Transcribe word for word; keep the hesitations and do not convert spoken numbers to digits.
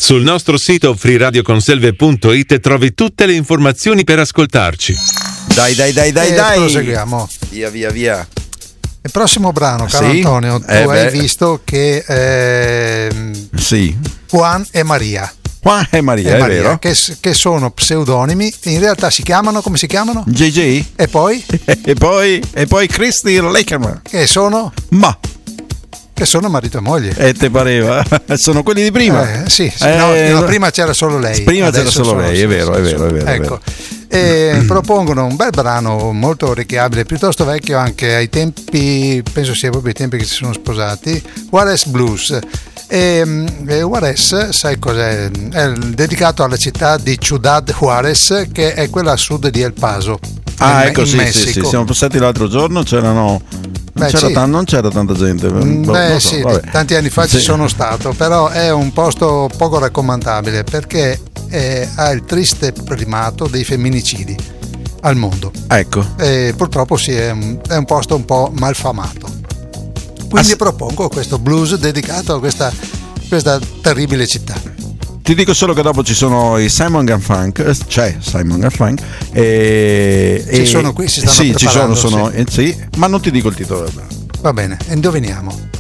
Sul nostro sito free radio conselve punto it trovi tutte le informazioni per ascoltarci. Dai, dai, dai, dai, e dai. proseguiamo. Via, via, via. Il prossimo brano, caro Sì? Antonio, tu Eh, hai beh. visto che eh, Sì. Juan e Maria, Juan e Maria, e è Maria, vero? che, che sono pseudonimi, in realtà si chiamano, come si chiamano? J J? E poi? E poi, e poi Christy Lakerman. Che sono? Ma, Che sono marito e moglie. e te pareva? Sono quelli di prima. Eh, sì, sì, Eh, no, no, no. prima c'era solo lei. Prima c'era adesso solo sono- lei, è sì, vero, sì, è vero, sì. è vero, è Ecco. E propongono un bel brano molto orecchiabile, piuttosto vecchio anche ai tempi, penso sia proprio i tempi che si sono sposati, Juarez Blues. E, e Juarez, sai cos'è? È dedicato alla città di Ciudad Juarez, che è quella a sud di El Paso. Ah, in- ecco, in sì, sì, Messico. sì, siamo passati l'altro giorno, c'erano non, Beh, c'era, sì. tan- non c'era tanta gente. Mm, Boh, Beh non so, sì, vabbè. tanti anni fa ci Sì. sono stato, però è un posto poco raccomandabile perché eh, ha il triste primato dei femminicidi al mondo. Ecco. E purtroppo sì, è un, è un posto un po' malfamato. Quindi Ah, sì. propongo questo blues dedicato a questa, questa terribile città. Ti dico solo che dopo ci sono i Simon Garfunk, eh, c'è Simon Garfunk e, Ci e- sono qui, si stanno sì, ci sono, preparando, sono sì. eh, sì, ma non ti dico il titolo del brano. Va bene, indoviniamo.